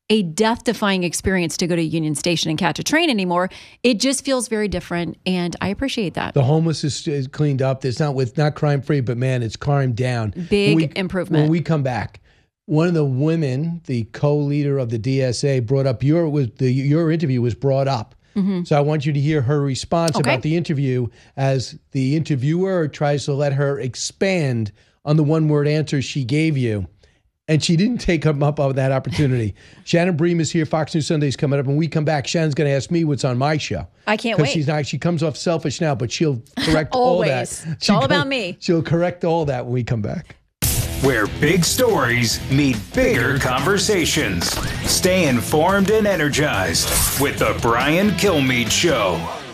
a death-defying experience to go to Union Station and catch a train anymore. It just feels very different, and I appreciate that. The homeless is cleaned up. It's not crime-free, but man, it's crime down. Big improvement. When we come back, one of the women, the co-leader of the DSA, brought up your interview was brought up. Mm-hmm. So I want you to hear her response about the interview as the interviewer tries to let her expand on the one-word answer she gave you. And she didn't take up on that opportunity. Shannon Bream is here. Fox News Sunday is coming up. When we come back, Shannon's going to ask me what's on my show. I can't wait. She comes off selfish now, but she'll correct all that. It's all about me. She'll correct all that when we come back. Where big stories meet bigger conversations. Stay informed and energized with the Brian Kilmeade Show.